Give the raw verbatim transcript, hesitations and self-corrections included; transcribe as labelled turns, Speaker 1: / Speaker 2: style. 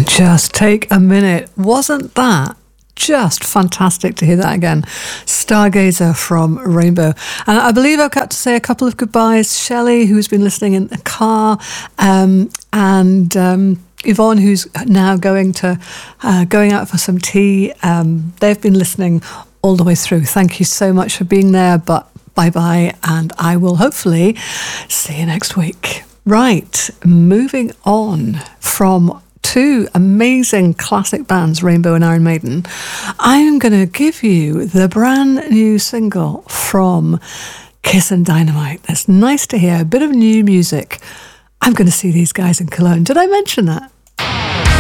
Speaker 1: And just take a minute. Wasn't that just fantastic to hear that again? Stargazer from Rainbow. And I believe I've got to say a couple of goodbyes. Shelley, who's been listening in the car, um, and um, Yvonne, who's now going to uh, going out for some tea. Um, they've been listening all the way through. Thank you so much for being there. But bye-bye, and I will hopefully see you next week. Right, moving on from two amazing classic bands, Rainbow and Iron Maiden, I'm going to give you the brand new single from Kiss and Dynamite. That's nice to hear, a bit of new music. I'm going to see these guys in Cologne. Did I mention that?